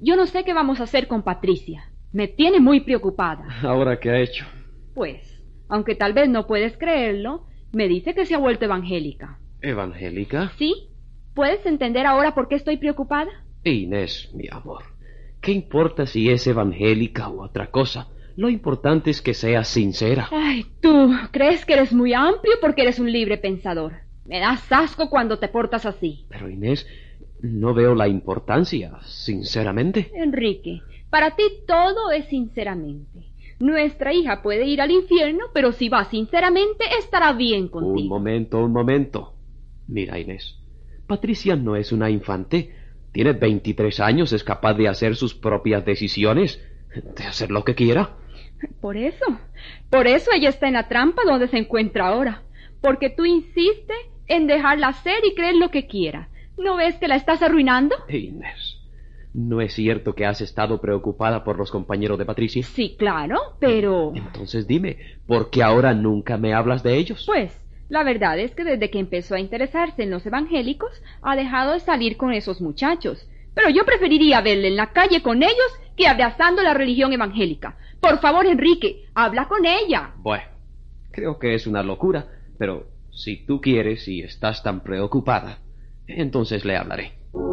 yo no sé qué vamos a hacer con Patricia. Me tiene muy preocupada. ¿Ahora qué ha hecho? Pues, aunque tal vez no puedes creerlo, me dice que se ha vuelto evangélica. ¿Evangélica? ¿Sí? ¿Puedes entender ahora por qué estoy preocupada? Inés, mi amor, ¿qué importa si es evangélica u otra cosa? Lo importante es que seas sincera. Ay, tú crees que eres muy amplio porque eres un libre pensador. Me das asco cuando te portas así. Pero Inés, no veo la importancia, sinceramente. Enrique, para ti todo es sinceramente. Nuestra hija puede ir al infierno, pero si va sinceramente estará bien contigo. Un momento. Mira, Inés, Patricia no es una infante. Tiene 23 años, es capaz de hacer sus propias decisiones, de hacer lo que quiera. Por eso ella está en la trampa donde se encuentra ahora. Porque tú insistes en dejarla hacer y creer lo que quiera. ¿No ves que la estás arruinando? Inés, ¿no es cierto que has estado preocupada por los compañeros de Patricia? Sí, claro, pero... Entonces dime, ¿por qué ahora nunca me hablas de ellos? Pues, la verdad es que desde que empezó a interesarse en los evangélicos, ha dejado de salir con esos muchachos. Pero yo preferiría verle en la calle con ellos que abrazando la religión evangélica. Por favor, Enrique, habla con ella. Bueno, creo que es una locura, pero si tú quieres y estás tan preocupada, entonces le hablaré.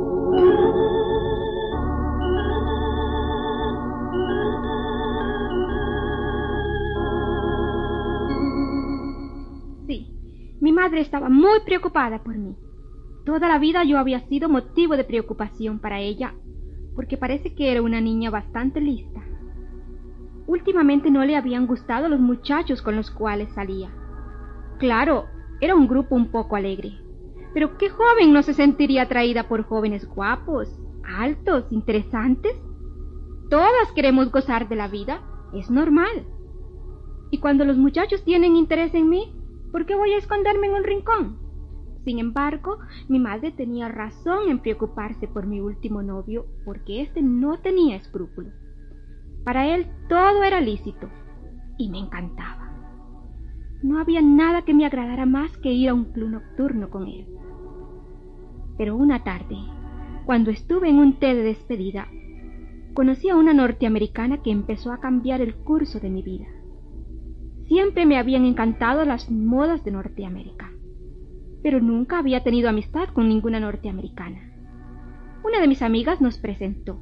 Sí, mi madre estaba muy preocupada por mí. Toda la vida yo había sido motivo de preocupación para ella, porque parece que era una niña bastante lista. Últimamente no le habían gustado los muchachos con los cuales salía. Claro, era un grupo un poco alegre, pero ¿qué joven no se sentiría atraída por jóvenes guapos, altos, interesantes? Todas queremos gozar de la vida, es normal. Y cuando los muchachos tienen interés en mí, ¿por qué voy a esconderme en un rincón? Sin embargo, mi madre tenía razón en preocuparse por mi último novio, porque éste no tenía escrúpulos. Para él todo era lícito, y me encantaba. No había nada que me agradara más que ir a un club nocturno con él. Pero una tarde, cuando estuve en un té de despedida, conocí a una norteamericana que empezó a cambiar el curso de mi vida. Siempre me habían encantado las modas de Norteamérica, pero nunca había tenido amistad con ninguna norteamericana. Una de mis amigas nos presentó.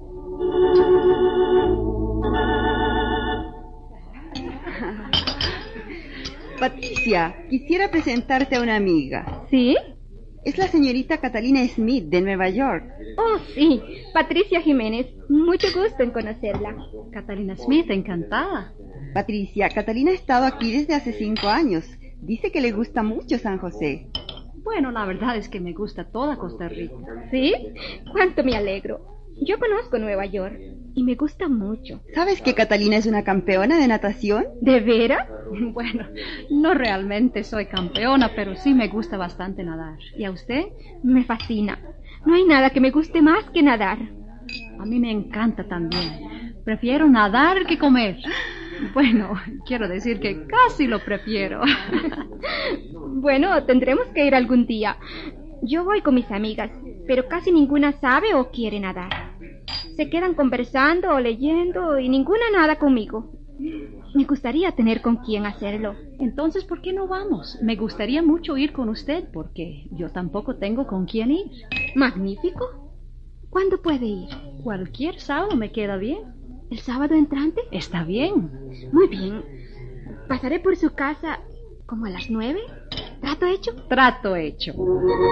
Patricia, quisiera presentarte a una amiga. ¿Sí? Es la señorita Catalina Smith de Nueva York. Oh, sí, Patricia Jiménez. Mucho gusto en conocerla. Catalina Smith, encantada. Patricia, Catalina ha estado aquí desde hace 5 años. Dice que le gusta mucho San José. Bueno, la verdad es que me gusta toda Costa Rica. ¿Sí? Cuánto me alegro. Yo conozco Nueva York y me gusta mucho. ¿Sabes que Catalina es una campeona de natación? ¿De veras? Bueno, no realmente soy campeona, pero sí me gusta bastante nadar. ¿Y a usted? Me fascina. No hay nada que me guste más que nadar. A mí me encanta también. Prefiero nadar que comer. Bueno, quiero decir que casi lo prefiero. Bueno, tendremos que ir algún día. Yo voy con mis amigas, pero casi ninguna sabe o quiere nadar. Se quedan conversando o leyendo y ninguna nada conmigo. Me gustaría tener con quién hacerlo. Entonces, ¿por qué no vamos? Me gustaría mucho ir con usted, porque yo tampoco tengo con quién ir. Magnífico. ¿Cuándo puede ir? Cualquier sábado me queda bien. ¿El sábado entrante? Está bien. Muy bien. Pasaré por su casa como a las 9. ¿Trato hecho? Trato hecho.